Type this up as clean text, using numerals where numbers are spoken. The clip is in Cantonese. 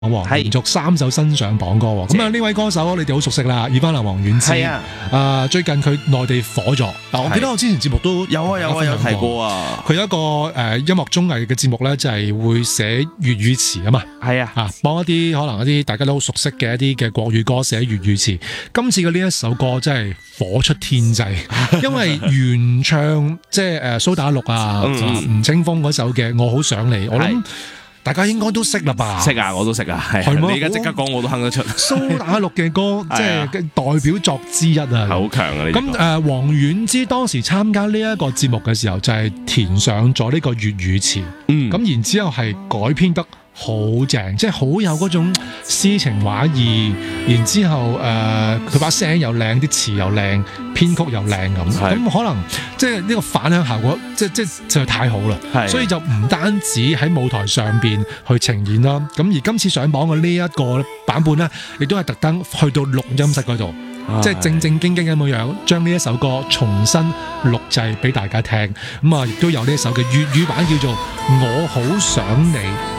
連續3首新上榜歌喎。咁啊呢位歌手你哋好熟悉啦，Ivana 王菀之。 係啊， 最近佢內地火咗。嗱，我記得我之前節目都有提過啊。 佢有一個音樂綜藝嘅節目咧，就係會寫粵語詞啊嘛。 係啊， 幫一啲可能一啲大家都好熟悉嘅一啲嘅國語歌寫粵語詞。今次嘅呢一首歌真係火出天際，因為原唱即係蘇打綠啊、吳青峰嗰首嘅《我好想你》，我諗大家應該都識啦吧？ 識啊，我都識啊，係。你而家即刻講我都哼得出。 蘇打綠嘅歌即係代表作之一啊， 好強啊！ 咁王菀之當時參加呢一個節目嘅時候，就係填上咗呢個粵語詞，咁然之後係改編得好正，即係好有嗰種詩情畫意，然之後佢把聲又靚，啲詞又靚，編曲又靚咁，可能即係呢個反響效果，即係太好啦，所以就唔單止喺舞台上邊去呈現啦，咁而今次上榜嘅呢一個版本咧，亦都係特登去到錄音室嗰度，即係正正經經咁樣將呢一首歌重新錄製俾大家聽，咁啊亦都有呢一首嘅粵語版叫做《我好想你》。